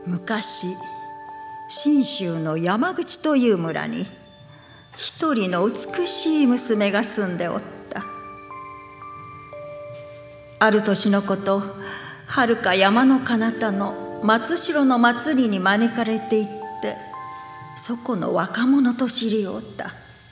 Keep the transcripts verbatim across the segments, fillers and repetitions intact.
昔、信州の山口という村に一人の美しい娘が住んでおった。ある年のこと、はるか山の彼方の松代の祭りに招かれて行って、そこの若者と知り合った。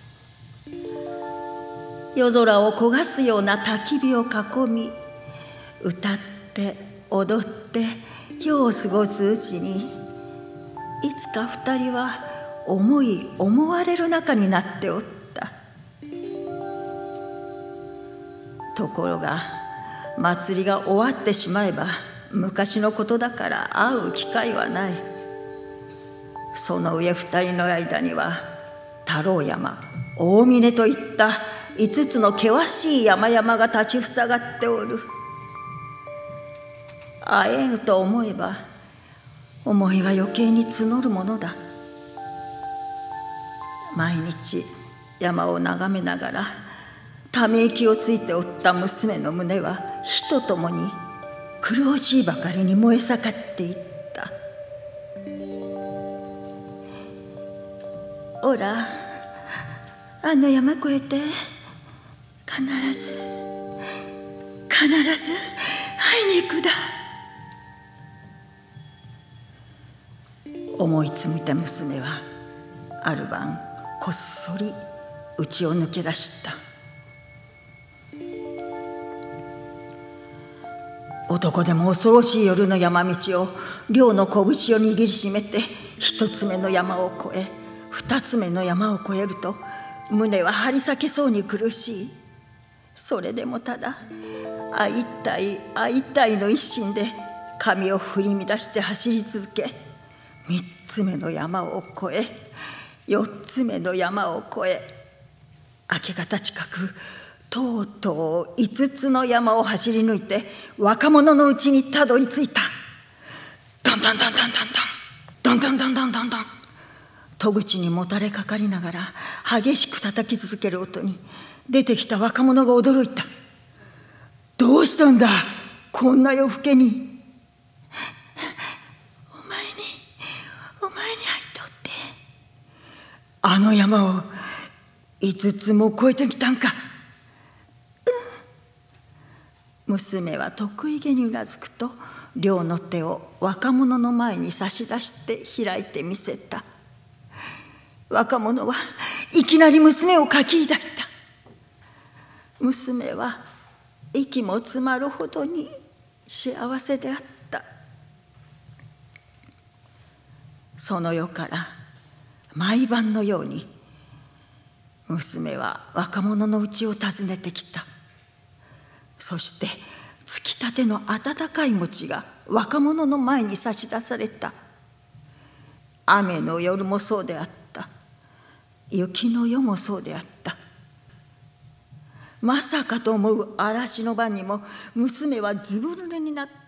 夜空を焦がすような焚き火を囲み、歌って踊って夜を過ごすうちに、いつか二人は思い思われる仲になっておった。ところが祭りが終わってしまえば、昔のことだから会う機会はない。その上二人の間には太郎山、大峰といった五つの険しい山々が立ちふさがっておる。会えぬと思えば思いは余計に募るものだ。毎日山を眺めながらため息をついておった娘の胸は火とともに苦しいばかりに燃え盛っていった。おら、あの山越えて必ず必ず会いに行くだ。思いつめた娘はある晩こっそり家を抜け出した。男でも恐ろしい夜の山道を両の拳を握りしめて、一つ目の山を越え二つ目の山を越えると胸は張り裂けそうに苦しい。それでもただ会いたい会いたいの一心で髪を振り乱して走り続け、三つ目の山を越え四つ目の山を越え、明け方近くとうとう五つの山を走り抜いて若者のうちにたどり着いた。どんどんどんどんどんどんどんどんどんどんどん、戸口にもたれかかりながら激しく叩き続ける音に出てきた若者が驚いた。どうしたんだ、こんな夜更けに。お前にお前に会いとって、あの山を五つも越えてきたんか。うん、娘は得意げにうなずくと、両の手を若者の前に差し出して開いてみせた。若者はいきなり娘をかき抱いた。娘は息も詰まるほどに幸せであった。その夜から毎晩のように娘は若者の家を訪ねてきた。そしてつきたての温かい餅が若者の前に差し出された。雨の夜もそうであった。雪の夜もそうであった。まさかと思う嵐の晩にも娘はずぶ濡れになって